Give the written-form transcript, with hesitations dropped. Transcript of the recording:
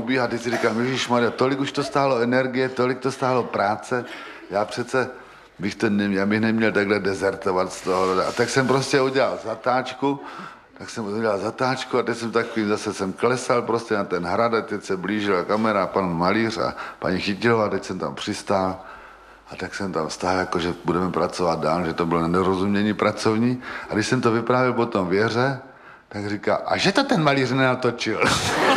ubíhat, teď si říkám, ježišmarja, tolik už to stálo energie, tolik to stálo práce, já přece já bych neměl takhle dezertovat z toho. A tak jsem prostě udělal zatáčku, a teď jsem takový, zase jsem klesal prostě na ten hrad a teď se blížila kamera, pan malíř a paní Chytilová, teď jsem tam přistál a tak jsem tam stál, jako že budeme pracovat dál, že to bylo nedorozumění pracovní. A když jsem to vyprávěl potom Věře, tak říká, a že to ten malíř nenatočil.